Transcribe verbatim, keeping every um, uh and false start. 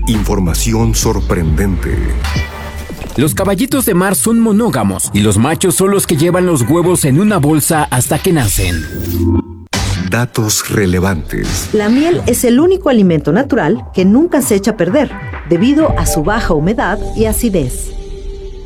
Información sorprendente. Los caballitos de mar son monógamos y los machos son los que llevan los huevos en una bolsa hasta que nacen. Datos relevantes. La miel es el único alimento natural que nunca se echa a perder, debido a su baja humedad y acidez.